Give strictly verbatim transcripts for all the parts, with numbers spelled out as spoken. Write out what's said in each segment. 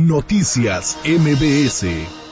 Noticias M B S.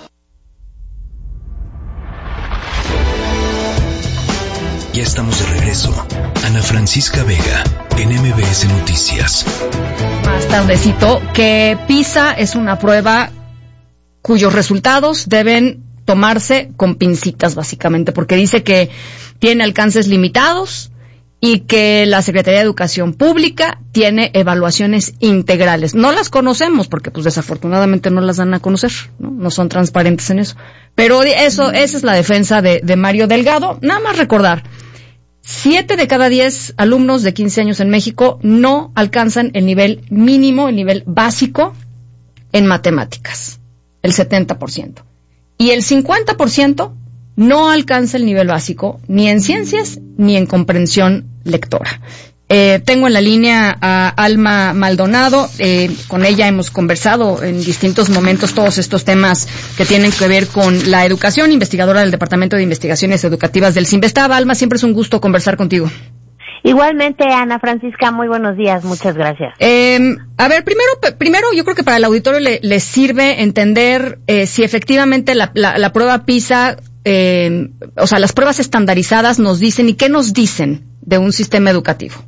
Ya estamos de regreso. Ana Francisca Vega, en M B S Noticias. Más tardecito, que PISA es una prueba cuyos resultados deben tomarse con pincitas, básicamente, porque dice que tiene alcances limitados y que la Secretaría de Educación Pública tiene evaluaciones integrales. No las conocemos porque, pues, desafortunadamente no las dan a conocer, ¿no? No son transparentes en eso. Pero eso, esa es la defensa de, de Mario Delgado. Nada más recordar, siete de cada diez alumnos de quince años en México no alcanzan el nivel mínimo, el nivel básico en matemáticas, el setenta por ciento. Y el cincuenta por ciento no alcanza el nivel básico ni en ciencias ni en comprensión lectora. Eh, tengo en la línea a Alma Maldonado. Eh, con ella hemos conversado en distintos momentos todos estos temas que tienen que ver con la educación, investigadora del Departamento de Investigaciones Educativas del CINVESTAB. Alma, siempre es un gusto conversar contigo. Igualmente, Ana Francisca, muy buenos días, muchas gracias. Eh, a ver, primero, primero yo creo que para el auditorio le, le sirve entender eh, si efectivamente la, la, la prueba PISA, eh, o sea, las pruebas estandarizadas nos dicen y qué nos dicen de un sistema educativo.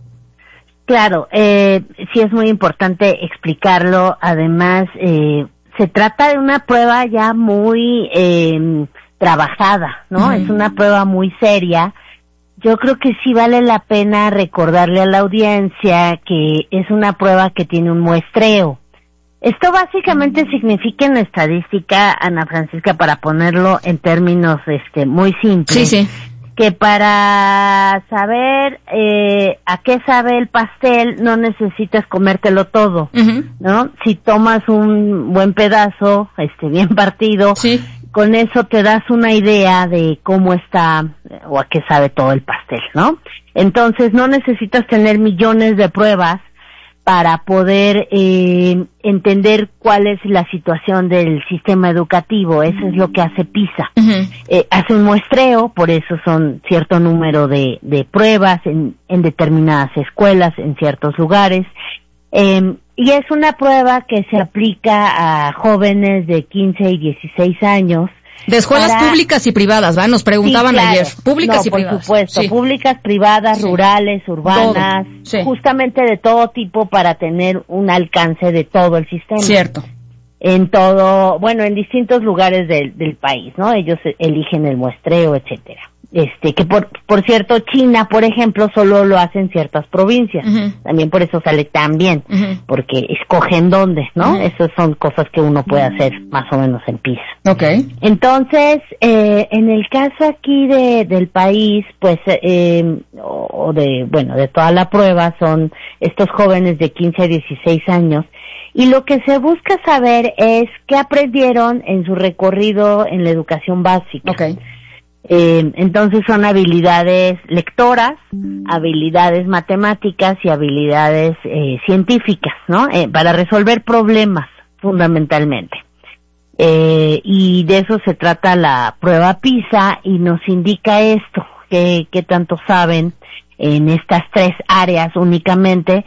Claro, eh, sí es muy importante explicarlo. Además, eh, se trata de una prueba ya muy eh, trabajada, ¿no? Uh-huh. Es una prueba muy seria. Yo creo que sí vale la pena recordarle a la audiencia que es una prueba que tiene un muestreo. Esto básicamente significa en estadística, Ana Francisca, para ponerlo en términos este muy simples, sí, sí. que para saber eh, a qué sabe el pastel no necesitas comértelo todo, uh-huh. ¿no? Si tomas un buen pedazo, este bien partido, sí. con eso te das una idea de cómo está o a qué sabe todo el pastel, ¿no? Entonces no necesitas tener millones de pruebas para poder eh, entender cuál es la situación del sistema educativo. Eso es lo que hace PISA. Uh-huh. Eh, hace un muestreo, por eso son cierto número de, de pruebas en, en determinadas escuelas, en ciertos lugares. Eh, y es una prueba que se aplica a jóvenes de quince y dieciséis años. De escuelas para... públicas y privadas, ¿va? Nos preguntaban sí, claro. ayer. Públicas no, y privadas. por supuesto. Sí. Públicas, privadas, sí. rurales, urbanas, sí. justamente de todo tipo para tener un alcance de todo el sistema. Cierto. En todo, bueno, en distintos lugares del, del país, ¿no? Ellos eligen el muestreo, etcétera. Este, que por, por cierto, China, por ejemplo, solo lo hace en ciertas provincias. Uh-huh. También por eso sale tan bien, uh-huh. porque escogen dónde, ¿no? Uh-huh. Esas son cosas que uno puede hacer más o menos en PISA. Okay. Entonces, eh, en el caso aquí de, del país, pues, eh, o de, bueno, de toda la prueba son estos jóvenes de quince a dieciséis años, y lo que se busca saber es qué aprendieron en su recorrido en la educación básica. Okay. Eh, entonces son habilidades lectoras, habilidades matemáticas y habilidades eh, científicas, ¿no? Eh, para resolver problemas, fundamentalmente. Eh, y de eso se trata la prueba PISA y nos indica esto, que, que tanto saben en estas tres áreas únicamente.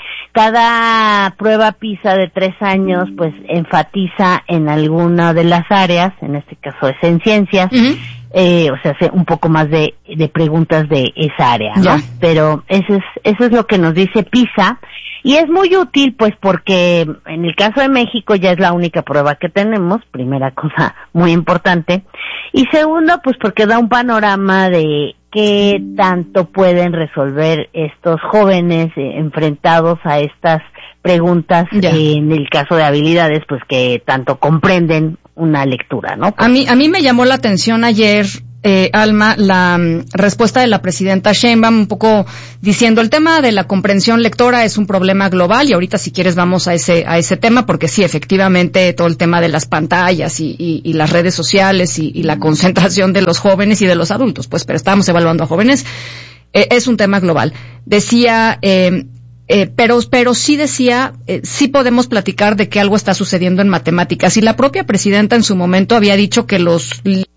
Cada prueba PISA de tres años, pues, enfatiza en alguna de las áreas, en este caso es en ciencias, uh-huh. eh, o sea, hace un poco más de, de preguntas de esa área, ¿no? Ya. Pero eso es, eso es lo que nos dice PISA, y es muy útil, pues, porque en el caso de México ya es la única prueba que tenemos, primera cosa muy importante, y segundo, pues, porque da un panorama de qué tanto pueden resolver estos jóvenes eh, enfrentados a estas preguntas, eh, en el caso de habilidades, pues que tanto comprenden una lectura, ¿no? A mí, a mí me llamó la atención ayer, eh, Alma, la um, respuesta de la presidenta Sheinbaum, un poco diciendo el tema de la comprensión lectora es un problema global, y ahorita si quieres vamos a ese a ese tema, porque sí, efectivamente, todo el tema de las pantallas y, y, y las redes sociales y, y la concentración de los jóvenes y de los adultos, pues, pero estamos evaluando a jóvenes, eh, es un tema global. Decía, eh, Eh, pero, pero sí decía, eh, sí podemos platicar de que algo está sucediendo en matemáticas. Y la propia presidenta en su momento había dicho que los